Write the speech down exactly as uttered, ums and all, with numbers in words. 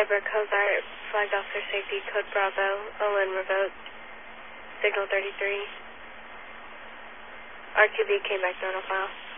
Deborah Cozart, flagged officer safety, code Bravo, O N revoked, signal thirty-three. R Q B came back to on file.